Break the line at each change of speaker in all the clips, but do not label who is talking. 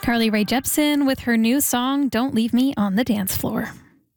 Carly Rae Jepsen with her new song, Don't Leave Me on the Dance Floor.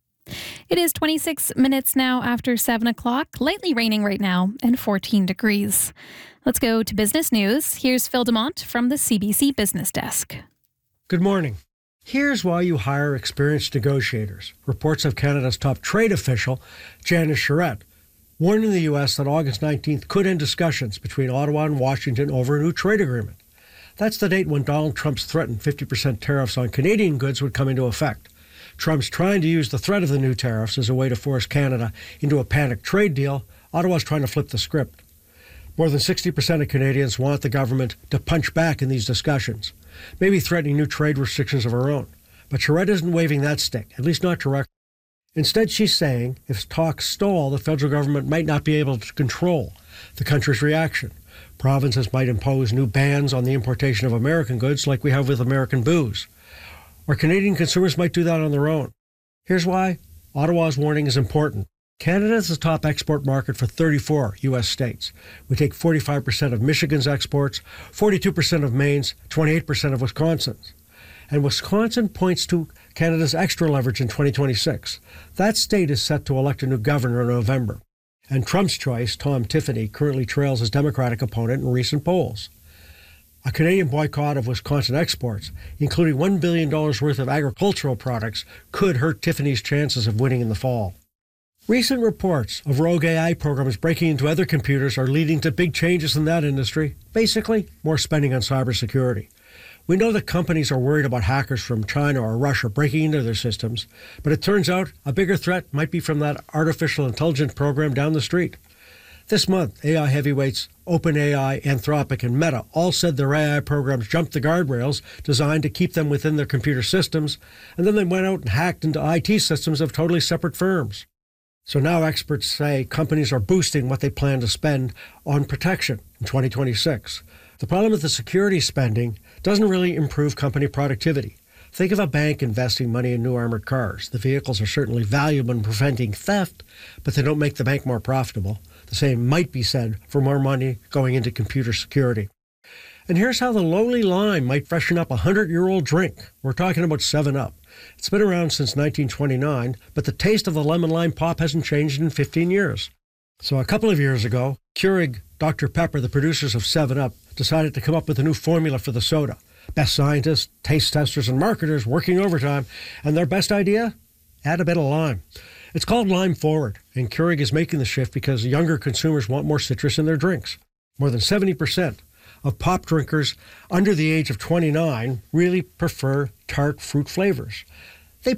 It is 26 minutes now after 7 o'clock, lightly raining right now, and 14 degrees. Let's go to business news. Here's Phil Demont from the CBC Business Desk.
Good morning. Here's why you hire experienced negotiators. Reports of Canada's top trade official, Janice Charette, warning the U.S. that August 19th could end discussions between Ottawa and Washington over a new trade agreement. That's the date when Donald Trump's threatened 50% tariffs on Canadian goods would come into effect. Trump's trying to use the threat of the new tariffs as a way to force Canada into a panicked trade deal. Ottawa's trying to flip the script. More than 60% of Canadians want the government to punch back in these discussions, maybe threatening new trade restrictions of her own. But Charette isn't waving that stick, at least not directly. Instead, she's saying if talks stall, the federal government might not be able to control the country's reaction. Provinces might impose new bans on the importation of American goods like we have with American booze. Or Canadian consumers might do that on their own. Here's why Ottawa's warning is important. Canada is the top export market for 34 U.S. states. We take 45% of Michigan's exports, 42% of Maine's, 28% of Wisconsin's. And Wisconsin points to Canada's extra leverage in 2026. That state is set to elect a new governor in November. And Trump's choice, Tom Tiffany, currently trails his Democratic opponent in recent polls. A Canadian boycott of Wisconsin exports, including $1 billion worth of agricultural products, could hurt Tiffany's chances of winning in the fall. Recent reports of rogue AI programs breaking into other computers are leading to big changes in that industry. Basically, more spending on cybersecurity. We know that companies are worried about hackers from China or Russia breaking into their systems, but it turns out a bigger threat might be from that artificial intelligence program down the street. This month, AI heavyweights OpenAI, Anthropic, and Meta all said their AI programs jumped the guardrails designed to keep them within their computer systems, and then they went out and hacked into IT systems of totally separate firms. So now experts say companies are boosting what they plan to spend on protection in 2026. The problem with the security spending doesn't really improve company productivity. Think of a bank investing money in new armored cars. The vehicles are certainly valuable in preventing theft, but they don't make the bank more profitable. The same might be said for more money going into computer security. And here's how the lowly lime might freshen up a 100-year-old drink. We're talking about 7-Up. It's been around since 1929, but the taste of the lemon lime pop hasn't changed in 15 years. So a couple of years ago, Keurig, Dr. Pepper, the producers of 7-Up, decided to come up with a new formula for the soda. Best scientists, taste testers, and marketers working overtime, and their best idea? Add a bit of lime. It's called Lime Forward, and Keurig is making the shift because younger consumers want more citrus in their drinks. More than 70% of pop drinkers under the age of 29 really prefer tart fruit flavors.